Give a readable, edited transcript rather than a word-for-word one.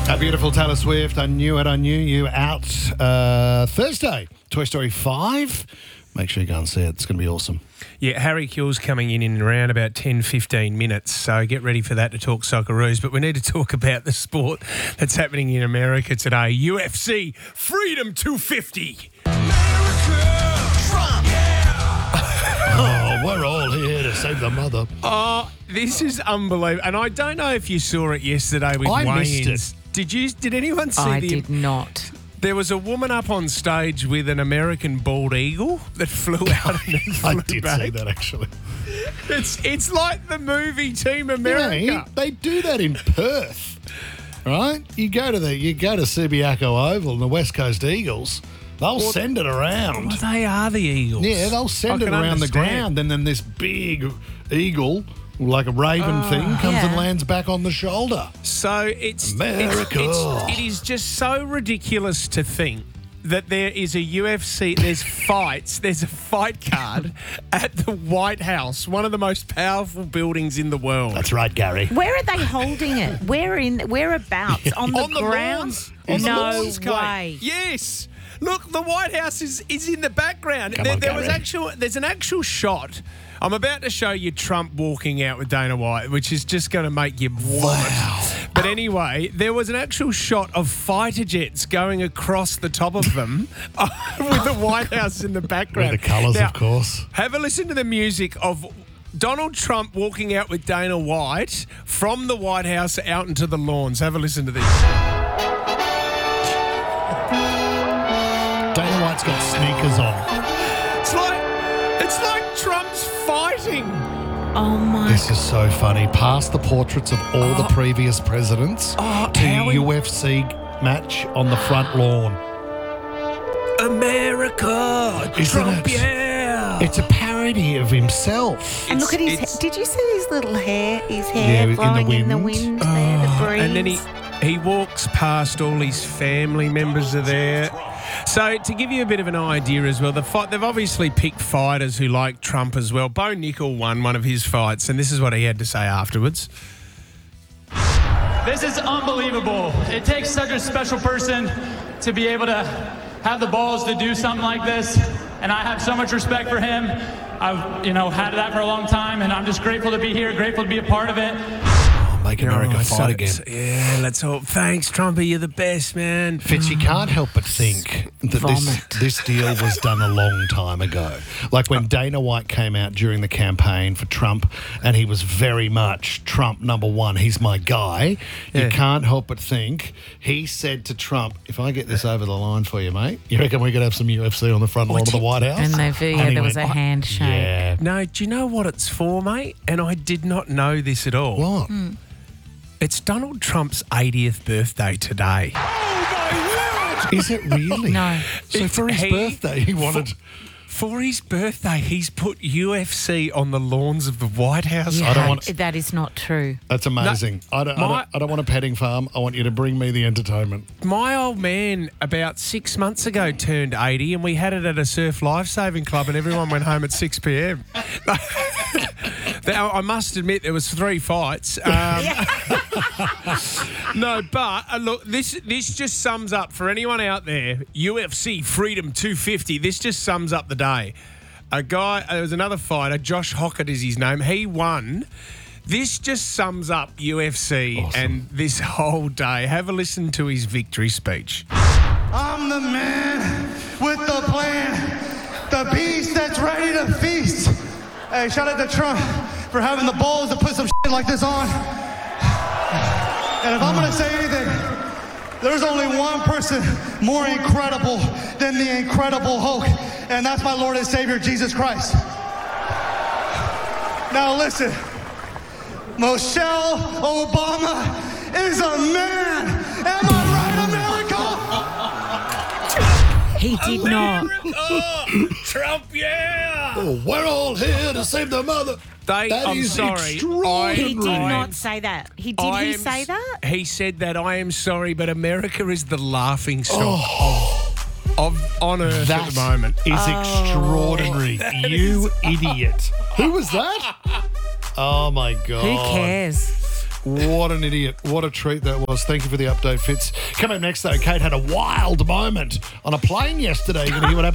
A beautiful Taylor Swift. I knew it. I knew you. Out Thursday. Toy Story 5. Make sure you go and see it. It's going to be awesome. Yeah, Harry Kewell's coming in around about 10, 15 minutes, so get ready for that to talk Socceroos. But we need to talk about the sport that's happening in America today. UFC Freedom 250. Oh, we're all here to save the mother. Oh, this is unbelievable. And I don't know if you saw it yesterday with I weigh-ins. missed it. Did anyone see I did not. There was a woman up on stage with an American bald eagle that flew out and then flew I did back. see that, actually. It's like the movie Team America. You know, they do that in Perth, right? You go to Subiaco Oval and the West Coast Eagles. They'll send it around. Well, they are the Eagles. Yeah, they'll send it around the ground, and then this big eagle, like a raven thing, comes and lands back on the shoulder. So it's America. It is just so ridiculous to think that there is a UFC, there's a fight card at the White House, one of the most powerful buildings in the world. That's right, Gary. Where are they holding it? Whereabouts? On the ground? Lawns. On the No lawns, Kate. way. Yes. Look, the White House is in the background. Come on, There's an actual shot. I'm about to show you Trump walking out with Dana White, which is just going to make you vomit. Wow. But anyway, there was an actual shot of fighter jets going across the top of them with the White House in the background. With the colours, Now, of course. Have a listen to the music of Donald Trump walking out with Dana White from the White House out into the lawns. Have a listen to this. Dana White's got sneakers on. It's like Trump's fighting. Oh, my. This is so funny. Past the portraits of all the previous presidents to UFC match on the front lawn. America, Isn't Trump, it? yeah. It's a parody of himself. And look at his. Did you see his little hair? His hair Yeah, in the blowing in the wind. wind there, the breeze. And then he walks past, all his family members are there. So to give you a bit of an idea as well, they've obviously picked fighters who like Trump as well. Bo Nickel won one of his fights, and this is what he had to say afterwards. This is unbelievable. It takes such a special person to be able to have the balls to do something like this, and I have so much respect for him. I've, had that for a long time, and I'm just grateful to be here, grateful to be a part of it. Make America fight again. Yeah, let's hope. Thanks, Trumpy. You're the best, man. Fitz, you can't help but think that this deal was done a long time ago. Like when Dana White came out during the campaign for Trump, and he was very much Trump number one. He's my guy. Yeah. You can't help but think he said to Trump, if I get this over the line for you, mate, you reckon we could have some UFC on the front lawn of the White House? And he there was went, a handshake. Yeah. No, do you know what it's for, mate? And I did not know this at all. What? It's Donald Trump's 80th birthday today. Is it really? No. So for his birthday, he wanted... For his birthday, he's put UFC on the lawns of the White House. Yeah, I don't want... that is not true. That's amazing. I don't want a petting farm. I want you to bring me the entertainment. My old man, about 6 months ago, turned 80, and we had it at a surf lifesaving club, and everyone went home at 6 p.m. I must admit, there was 3 fights. No, but look, this just sums up for anyone out there. UFC Freedom 250. This just sums up the day. There was another fighter, Josh Hockett is his name. He won. This just sums up UFC and this whole day. Have a listen to his victory speech. I'm the man with the plan, the beast that's ready to feast. Hey, shout out to Trump for having the balls to put some shit like this on. And if I'm gonna say anything, there's only one person more incredible than the Incredible Hulk, and that's my Lord and Savior, Jesus Christ. Now listen, Michelle Obama is a man. Am I right, America? He did not. Trump, yeah! Oh, we're all here to save the mother. I'm sorry. He did not say that. He say that? He said that I am sorry, but America is the laughing stock on earth at the moment. Is extraordinary. You idiot. Who was that? Oh, my God. Who cares? What an idiot. What a treat that was. Thank you for the update, Fitz. Coming up next, though, Kate had a wild moment on a plane yesterday. You're going to hear what happened.